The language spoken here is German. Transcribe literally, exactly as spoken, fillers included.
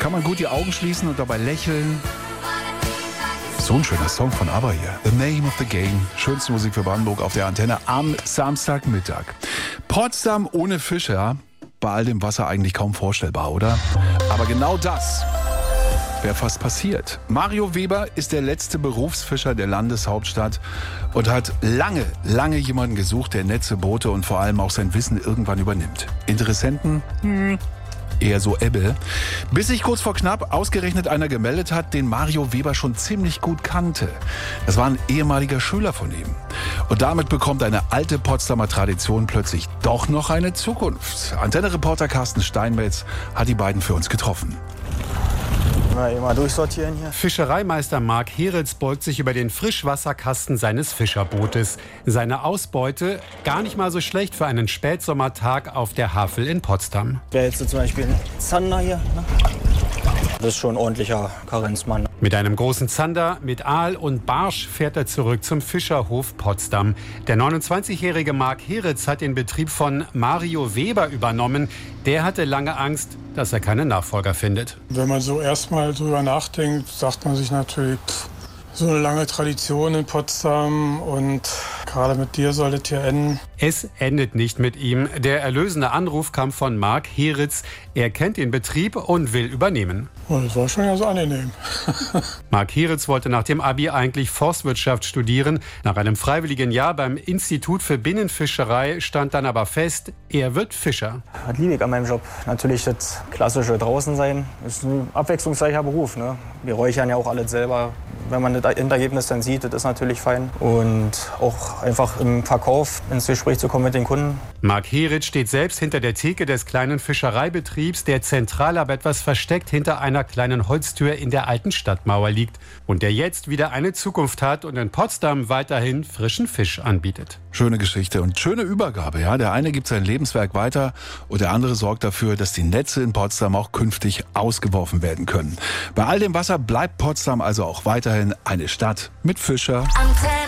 kann man gut die Augen schließen und dabei lächeln. So ein schöner Song von ABBA hier. The Name of the Game. Schönste Musik für Brandenburg auf der Antenne am Samstagmittag. Potsdam ohne Fischer. Bei all dem Wasser eigentlich kaum vorstellbar, oder? Aber genau das wäre fast passiert. Mario Weber ist der letzte Berufsfischer der Landeshauptstadt und hat lange, lange jemanden gesucht, der Netze, Boote und vor allem auch sein Wissen irgendwann übernimmt. Interessenten? Hm. Eher so Ebbe. Bis sich kurz vor knapp ausgerechnet einer gemeldet hat, den Mario Weber schon ziemlich gut kannte. Das war ein ehemaliger Schüler von ihm. Und damit bekommt eine alte Potsdamer Tradition plötzlich doch noch eine Zukunft. Antenne-Reporter Carsten Steinmetz hat die beiden für uns getroffen. Mal, mal durchsortieren hier. Fischereimeister Marc Heritz beugt sich über den Frischwasserkasten seines Fischerbootes. Seine Ausbeute gar nicht mal so schlecht für einen Spätsommertag auf der Havel in Potsdam. Wäre jetzt zum Beispiel ein Zander hier. Ne? Das ist schon ein ordentlicher Karenzmann. Mit einem großen Zander, mit Aal und Barsch fährt er zurück zum Fischerhof Potsdam. Der neunundzwanzigjährige Marc Heritz hat den Betrieb von Mario Weber übernommen. Der hatte lange Angst, dass er keinen Nachfolger findet. Wenn man so erstmal drüber nachdenkt, sagt man sich natürlich, pff, so eine lange Tradition in Potsdam und gerade mit dir soll es hier enden. Es endet nicht mit ihm. Der erlösende Anruf kam von Marc Heritz. Er kennt den Betrieb und will übernehmen. Oh, das war schon ganz angenehm. Marc Heritz wollte nach dem Abi eigentlich Forstwirtschaft studieren. Nach einem freiwilligen Jahr beim Institut für Binnenfischerei stand dann aber fest, er wird Fischer. Was liebe ich an meinem Job? Natürlich das klassische draußen sein. Das ist ein abwechslungsreicher Beruf. Ne? Wir räuchern ja auch alles selber. Wenn man das Endergebnis dann sieht, das ist natürlich fein. Und auch einfach im Verkauf ins Gespräch zu kommen mit den Kunden. Marc Heritz steht selbst hinter der Theke des kleinen Fischereibetriebs, der zentral aber etwas versteckt hinter einer kleinen Holztür in der alten Stadtmauer liegt und der jetzt wieder eine Zukunft hat und in Potsdam weiterhin frischen Fisch anbietet. Schöne Geschichte und schöne Übergabe. Ja, der eine gibt sein Lebenswerk weiter und der andere sorgt dafür, dass die Netze in Potsdam auch künftig ausgeworfen werden können. Bei all dem Wasser bleibt Potsdam also auch weiterhin eine Stadt mit Fischer.